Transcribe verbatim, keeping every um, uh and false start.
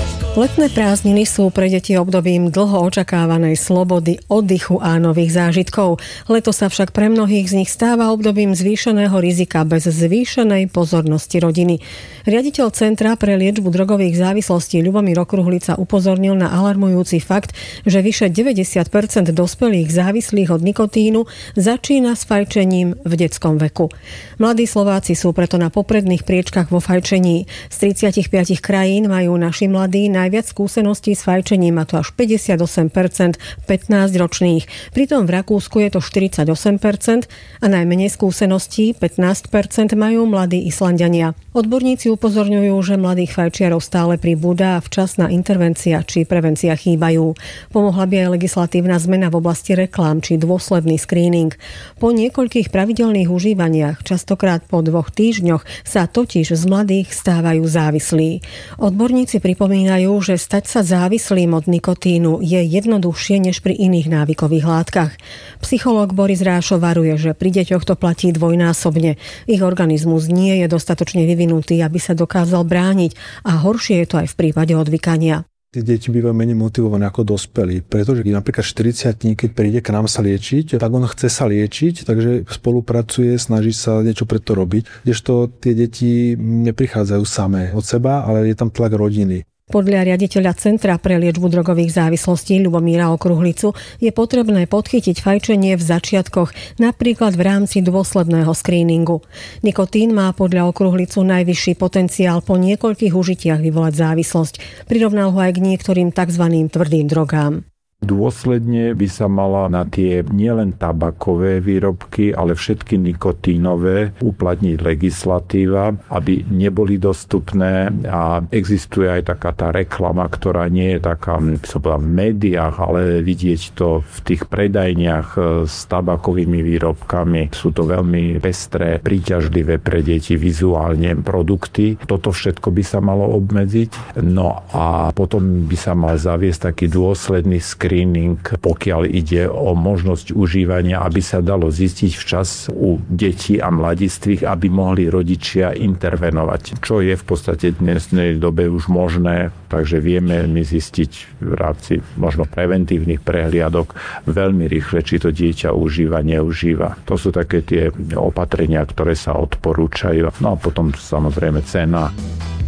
Letné prázdniny sú pre deti obdobím dlho očakávanej slobody, oddychu a nových zážitkov. Leto sa však pre mnohých z nich stáva obdobím zvýšeného rizika bez zvýšenej pozornosti rodiny. Riaditeľ Centra pre liečbu drogových závislostí Ľubomír Okruhlica upozornil na alarmujúci fakt, že vyše deväťdesiat percent dospelých závislých od nikotínu začína s fajčením v detskom veku. Mladí Slováci sú preto na popredných priečkach vo fajčení. Z tridsaťpäť krajín majú naši mladí najviac skúseností s fajčením, a to až päťdesiatosem percent pätnásťročných. Pritom v Rakúsku je to štyridsaťosem percent a najmenej skúseností pätnásť percent majú mladí Islanďania. Odborníci upozorňujú, že mladých fajčiarov stále pribúda a včasná intervencia či prevencia chýbajú. Pomohla by aj legislatívna zmena v oblasti reklám či dôsledný screening. Po niekoľkých pravidelných užívaniach, častokrát po dvoch týždňoch, sa totiž z mladých stávajú závislí. Odborníci pripomínajú, že stať sa závislým od nikotínu je jednoduchšie než pri iných návykových látkach. Psychológ Boris Rášo varuje, že pri deťoch to platí dvojnásobne. Ich organizmus nie je dostatočne vyvinutý, aby sa dokázal brániť, a horšie je to aj v prípade odvykania. Tí deti bývajú menej motivované ako dospelí, pretože napríklad štyridsiatnik, keď príde k nám sa liečiť, tak on chce sa liečiť, takže spolupracuje, snaží sa niečo pre to robiť, kdežto tie deti neprichádzajú samé od seba, ale je tam tlak rodiny. Podľa riaditeľa Centra pre liečbu drogových závislostí Ľubomíra Okruhlicu je potrebné podchytiť fajčenie v začiatkoch, napríklad v rámci dôsledného screeningu. Nikotín má podľa Okruhlicu najvyšší potenciál po niekoľkých užitiach vyvolať závislosť. Prirovnal ho aj k niektorým tzv. Tvrdým drogám. Dôsledne by sa mala na tie nielen tabakové výrobky, ale všetky nikotínové uplatniť legislatíva, aby neboli dostupné, a existuje aj taká tá reklama, ktorá nie je taká v médiách, ale vidieť to v tých predajniach s tabakovými výrobkami. Sú to veľmi pestré, príťažlivé pre deti vizuálne produkty. Toto všetko by sa malo obmedziť. No a potom by sa mal zaviesť taký dôsledný screening, pokiaľ ide o možnosť užívania, aby sa dalo zistiť včas u detí a mladistvých, aby mohli rodičia intervenovať. Čo je v podstate v dnesnej dobe už možné, takže vieme my zistiť v rámci možno preventívnych prehliadok veľmi rýchle, či to dieťa užíva, neužíva. To sú také tie opatrenia, ktoré sa odporúčajú. No a potom samozrejme cena.